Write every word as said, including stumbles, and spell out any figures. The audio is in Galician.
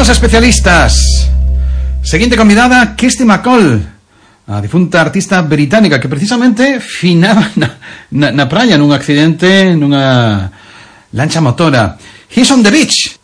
Aos especialistas. Seguinte convidada, Kirsty MacColl, a difunta artista británica que precisamente finaba na, na, na praia nun accidente nunha lancha motora. He's on the beach.